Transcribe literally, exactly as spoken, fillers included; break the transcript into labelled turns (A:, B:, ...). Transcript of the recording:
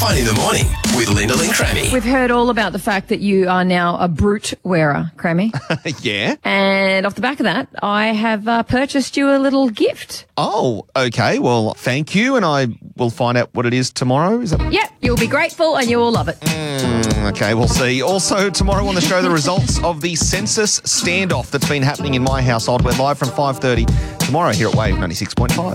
A: On In the Morning with Lyndall and Crammy.
B: We've heard all about the fact that you are now a brute wearer, Crammy.
C: Yeah.
B: And off the back of that, I have uh, purchased you a little gift.
C: Oh, okay. Well, thank you, and I will find out what it is tomorrow. Is that?
B: Yep, you'll be grateful and you will love it.
C: Mm, okay, we'll see. Also, tomorrow on the show, the results of the census standoff that's been happening in my household. We're live from five thirty tomorrow here at Wave ninety-six point five.